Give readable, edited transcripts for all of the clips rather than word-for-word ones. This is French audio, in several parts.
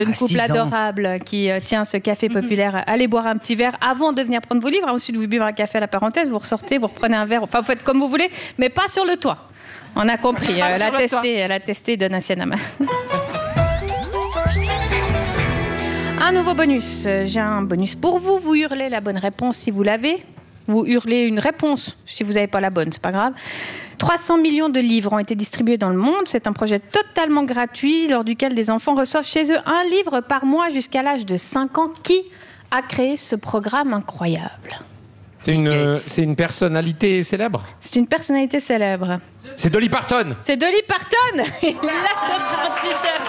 Une couple adorable qui tient ce café populaire. Allez boire un petit verre avant de venir prendre vos livres. Ensuite, vous buvez un café à la parenthèse, vous ressortez, vous reprenez un verre. Enfin, vous faites comme vous voulez, mais pas sur le toit. On a compris. Elle a testé Donna Sienama. Un nouveau bonus. J'ai un bonus pour vous. Vous hurlez la bonne réponse si vous l'avez. Vous hurlez une réponse si vous n'avez pas la bonne, c'est pas grave. 300 millions de livres ont été distribués dans le monde. C'est un projet totalement gratuit lors duquel des enfants reçoivent chez eux un livre par mois jusqu'à l'âge de 5 ans. Qui a créé ce programme incroyable ? C'est une personnalité célèbre ? C'est une personnalité célèbre. C'est Dolly Parton. C'est Dolly Parton. Il l'a sur son t-shirt.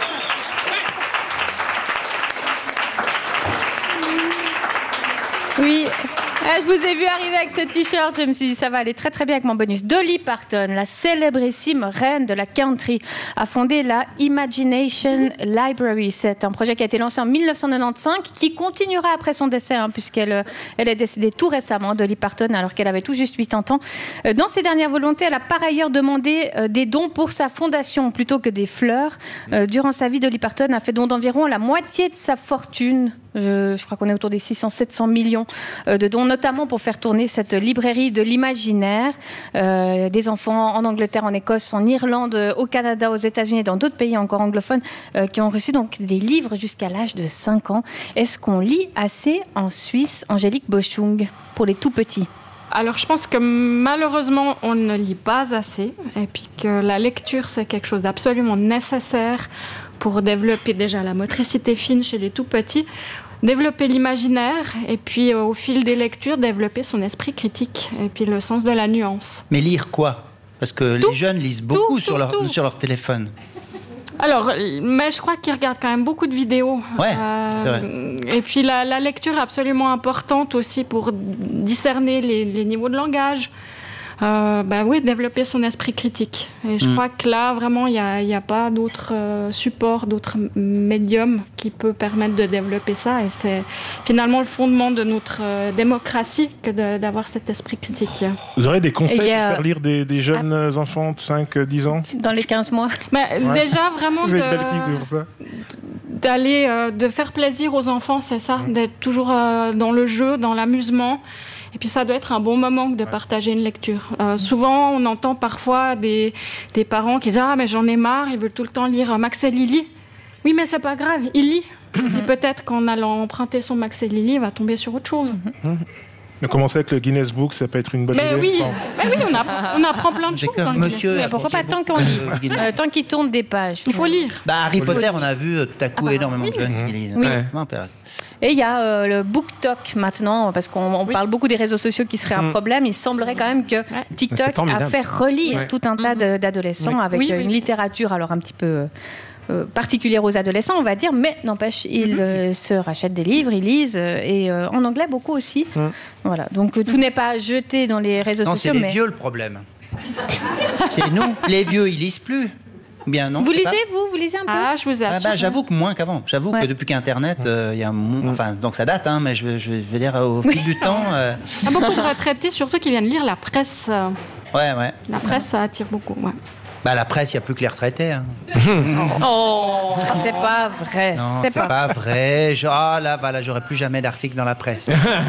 Oui. Je vous ai vu arriver avec ce t-shirt, je me suis dit ça va aller très très bien avec mon bonus. Dolly Parton, la célébrissime reine de la country, a fondé la Imagination Library. C'est un projet qui a été lancé en 1995, qui continuera après son décès, puisqu'elle est décédée tout récemment, Dolly Parton, alors qu'elle avait tout juste 80 ans. Dans ses dernières volontés, elle a par ailleurs demandé des dons pour sa fondation plutôt que des fleurs. Durant sa vie, Dolly Parton a fait don d'environ la moitié de sa fortune. Je crois qu'on est autour des 600-700 millions de dons, notamment pour faire tourner cette librairie de l'imaginaire. Des enfants en Angleterre, en Écosse, en Irlande, au Canada, aux États-Unis et dans d'autres pays encore anglophones qui ont reçu donc des livres jusqu'à l'âge de 5 ans. Est-ce qu'on lit assez en Suisse, Angélique Boschung, pour les tout petits ? Alors, je pense que malheureusement, on ne lit pas assez et puis que la lecture, c'est quelque chose d'absolument nécessaire pour développer déjà la motricité fine chez les tout petits, développer l'imaginaire et puis au fil des lectures, développer son esprit critique et puis le sens de la nuance. Mais lire quoi ? Parce que les jeunes lisent beaucoup sur leur téléphone. Alors, mais je crois qu'ils regardent quand même beaucoup de vidéos. Ouais, c'est vrai. Et puis la lecture est absolument importante aussi pour discerner les niveaux de langage. Développer son esprit critique. Et je crois que là, vraiment, il n'y a pas d'autres supports, d'autres médiums qui peut permettre de développer ça. Et c'est finalement le fondement de notre démocratie que d'avoir cet esprit critique. Vous aurez des conseils pour faire lire des jeunes enfants de 5-10 ans ? Dans les 15 mois. Déjà, vraiment, vous êtes belle fille, c'est pour ça. De faire plaisir aux enfants, c'est ça, d'être toujours dans le jeu, dans l'amusement. Et puis ça doit être un bon moment de partager une lecture. Souvent, on entend parfois des parents qui disent « Ah, mais j'en ai marre, ils veulent tout le temps lire Max et Lily. » Oui, mais c'est pas grave, il lit. Et peut-être qu'en allant emprunter son Max et Lily, il va tomber sur autre chose. Mais commencer avec le Guinness Book, ça peut être une bonne idée. Oui, on apprend plein de choses. Monsieur, mais pourquoi pas tant qu'on lit tant qu'il tourne des pages. Il faut lire. Harry Potter, on a vu tout à coup énormément de jeunes qui lisent. Oui. Et il y a le BookTok maintenant, parce qu'on parle beaucoup des réseaux sociaux qui seraient un problème. Il semblerait quand même que TikTok a fait relire tout un tas d'adolescents avec une littérature alors un petit peu particulière aux adolescents, on va dire, mais n'empêche, ils se rachètent des livres, ils lisent, et en anglais beaucoup aussi. Voilà. Donc tout n'est pas jeté dans les réseaux sociaux. Non, c'est les vieux le problème. C'est nous, les vieux, ils lisent plus. Bien, non, vous lisez, vous lisez un peu? Je vous assure. J'avoue que moins qu'avant. J'avoue que depuis qu'Internet, il y a donc ça date, mais je vais dire au fil du temps. Il y a beaucoup de retraités, surtout qui viennent lire la presse. Ouais. La presse, ça attire beaucoup. Ouais. La presse, il n'y a plus que les retraités. Oh, c'est pas vrai. Non, c'est pas vrai. J'aurai plus jamais d'article dans la presse.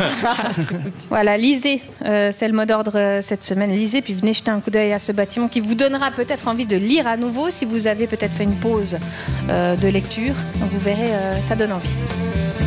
Voilà, lisez. C'est le mot d'ordre cette semaine. Lisez, puis venez jeter un coup d'œil à ce bâtiment qui vous donnera peut-être envie de lire à nouveau si vous avez peut-être fait une pause de lecture. Donc vous verrez, ça donne envie.